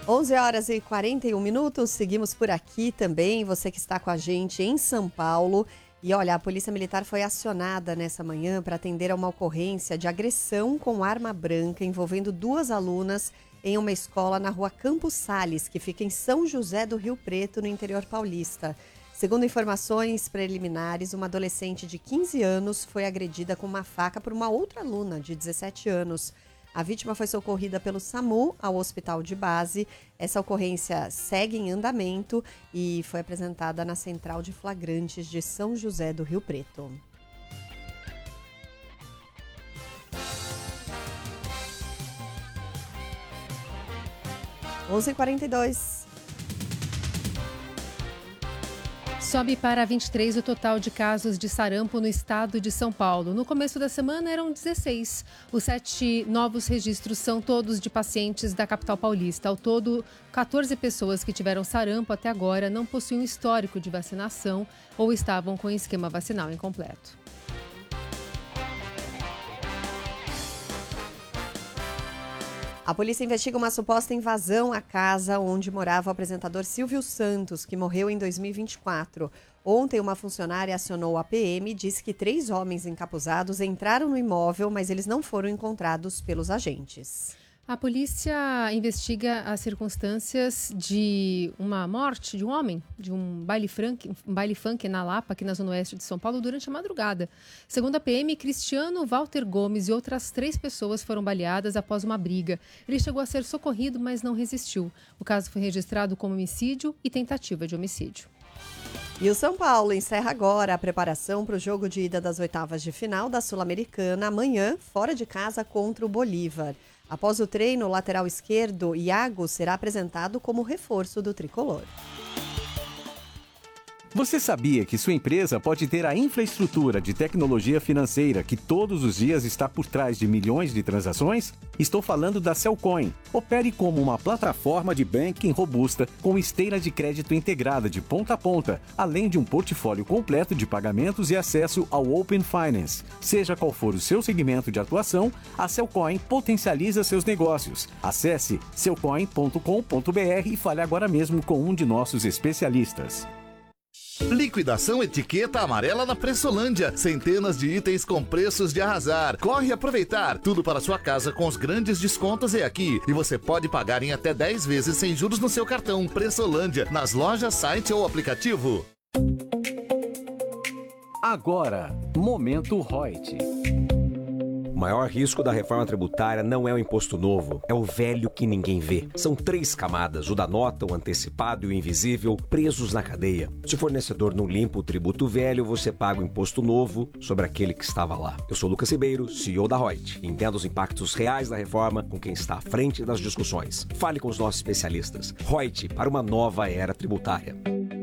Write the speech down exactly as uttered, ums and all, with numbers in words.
onze horas e quarenta e um minutos, seguimos por aqui também, você que está com a gente em São Paulo. E olha, a Polícia Militar foi acionada nessa manhã para atender a uma ocorrência de agressão com arma branca envolvendo duas alunas em uma escola na rua Campos Sales, que fica em São José do Rio Preto, no interior paulista. Segundo informações preliminares, uma adolescente de quinze anos foi agredida com uma faca por uma outra aluna de dezessete anos. A vítima foi socorrida pelo SAMU ao hospital de base. Essa ocorrência segue em andamento e foi apresentada na Central de Flagrantes de São José do Rio Preto. onze e quarenta e dois. Sobe para vinte e três o total de casos de sarampo no estado de São Paulo. No começo da semana eram dezesseis. Os sete novos registros são todos de pacientes da capital paulista. Ao todo, quatorze pessoas que tiveram sarampo até agora não possuem histórico de vacinação ou estavam com esquema vacinal incompleto. A polícia investiga uma suposta invasão à casa onde morava o apresentador Silvio Santos, que morreu em dois mil e vinte e quatro. Ontem, uma funcionária acionou a P M e disse que três homens encapuzados entraram no imóvel, mas eles não foram encontrados pelos agentes. A polícia investiga as circunstâncias de uma morte de um homem, de um baile funk, um baile funk na Lapa, aqui na zona oeste de São Paulo, durante a madrugada. Segundo a P M, Cristiano Walter Gomes e outras três pessoas foram baleadas após uma briga. Ele chegou a ser socorrido, mas não resistiu. O caso foi registrado como homicídio e tentativa de homicídio. E o São Paulo encerra agora a preparação para o jogo de ida das oitavas de final da Sul-Americana, amanhã, fora de casa contra o Bolívar. Após o treino, o lateral esquerdo, Iago, será apresentado como reforço do tricolor. Você sabia que sua empresa pode ter a infraestrutura de tecnologia financeira que todos os dias está por trás de milhões de transações? Estou falando da Cellcoin. Opere como uma plataforma de banking robusta com esteira de crédito integrada de ponta a ponta, além de um portfólio completo de pagamentos e acesso ao Open Finance. Seja qual for o seu segmento de atuação, a Cellcoin potencializa seus negócios. Acesse cellcoin ponto com ponto b r e fale agora mesmo com um de nossos especialistas. Liquidação etiqueta amarela na Pressolândia. Centenas de itens com preços de arrasar. Corre aproveitar. Tudo para sua casa com os grandes descontos é aqui. E você pode pagar em até dez vezes sem juros no seu cartão. Pressolândia, nas lojas, site ou aplicativo. Agora, Momento Reut. O maior risco da reforma tributária não é o imposto novo, é o velho que ninguém vê. São três camadas, o da nota, o antecipado e o invisível, presos na cadeia. Se o fornecedor não limpa o tributo velho, você paga o imposto novo sobre aquele que estava lá. Eu sou Lucas Ribeiro, C E O da Reut. Entenda os impactos reais da reforma com quem está à frente das discussões. Fale com os nossos especialistas. Reut, para uma nova era tributária.